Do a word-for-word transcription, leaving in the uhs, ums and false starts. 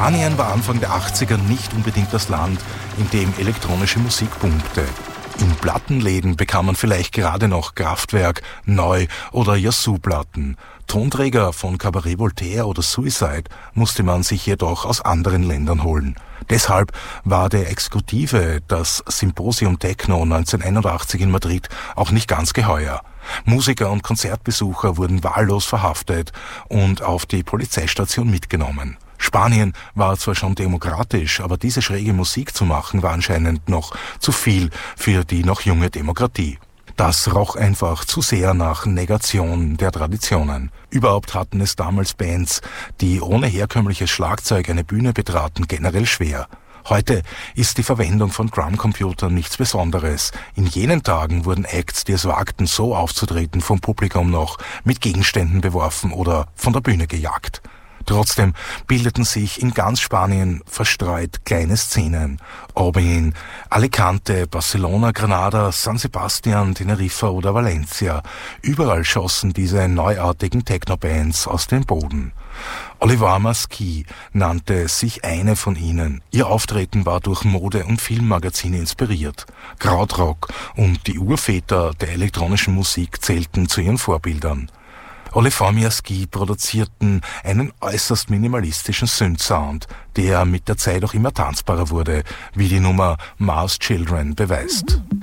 Spanien war Anfang der achtziger nicht unbedingt das Land, in dem elektronische Musik boomte. In Plattenläden bekam man vielleicht gerade noch Kraftwerk, Neu- oder Yazoo-Platten. Tonträger von Cabaret Voltaire oder Suicide musste man sich jedoch aus anderen Ländern holen. Deshalb war der Exekutive, das Symposium Techno neunzehnhunderteinundachtzig in Madrid, auch nicht ganz geheuer. Musiker und Konzertbesucher wurden wahllos verhaftet und auf die Polizeistation mitgenommen. Spanien war zwar schon demokratisch, aber diese schräge Musik zu machen war anscheinend noch zu viel für die noch junge Demokratie. Das roch einfach zu sehr nach Negation der Traditionen. Überhaupt hatten es damals Bands, die ohne herkömmliches Schlagzeug eine Bühne betraten, generell schwer. Heute ist die Verwendung von Drumcomputern nichts Besonderes. In jenen Tagen wurden Acts, die es wagten, so aufzutreten, vom Publikum noch mit Gegenständen beworfen oder von der Bühne gejagt. Trotzdem bildeten sich in ganz Spanien verstreut kleine Szenen. Ob in Alicante, Barcelona, Granada, San Sebastian, Teneriffa oder Valencia. Überall schossen diese neuartigen Techno-Bands aus dem Boden. Oliver Masquis nannte sich eine von ihnen. Ihr Auftreten war durch Mode- und Filmmagazine inspiriert. Krautrock und die Urväter der elektronischen Musik zählten zu ihren Vorbildern. Oliver Masquis produzierten einen äußerst minimalistischen Synth-Sound, der mit der Zeit auch immer tanzbarer wurde, wie die Nummer Mars Children beweist.